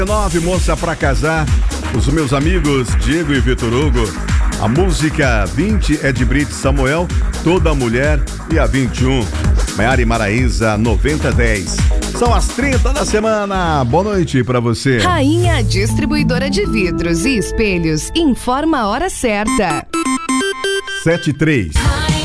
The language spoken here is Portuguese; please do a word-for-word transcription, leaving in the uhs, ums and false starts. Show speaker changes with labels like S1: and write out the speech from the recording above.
S1: dezenove, moça pra casar. Os meus amigos Diego e Vitor Hugo. A música vinte é de Brito Samuel, Toda Mulher, e a vinte e um, Maiara e Maraísa, noventa dez. São as trinta da semana. Boa noite pra você.
S2: Rainha Distribuidora de Vidros e Espelhos informa a hora certa.
S1: sete e três.